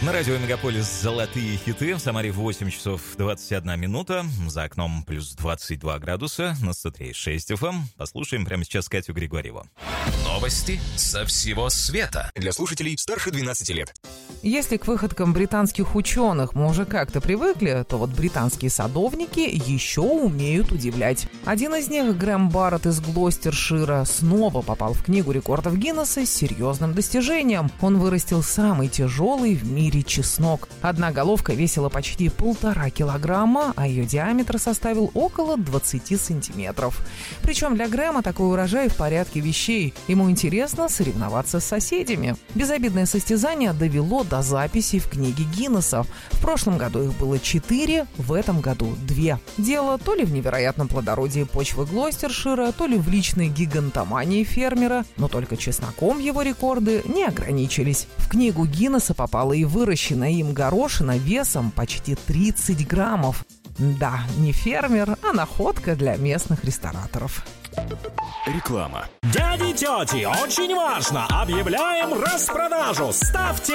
На радио «Мегаполис» золотые хиты. В Самаре 8 часов 21 минута. За окном плюс 22 градуса. На 103.6 FM. Послушаем прямо сейчас Катю Григорьеву. Новости со всего света. Для слушателей старше 12 лет. Если к выходкам британских ученых мы уже как-то привыкли, то вот британские садовники еще умеют удивлять. Один из них, Грэм Барретт из Глостершира, снова попал в книгу рекордов Гиннесса с серьезным достижением. Он вырастил самый тяжелый в мире чеснок. Одна головка весила почти 1,5 килограмма, а ее диаметр составил около 20 сантиметров. Причем для Грэма такой урожай в порядке вещей. Ему интересно соревноваться с соседями. Безобидное состязание довело до записей в книге Гиннесса. В прошлом году их было 4, в этом году 2. Дело то ли в невероятном плодородии почвы Глостершира, то ли в личной гигантомании фермера, но только чесноком его рекорды не ограничились. В книгу Гиннесса попала и выращенная им горошина весом почти 30 граммов. Да, не фермер, а находка для местных рестораторов. Реклама. Дяди и тети, очень важно! Объявляем распродажу! Ставьте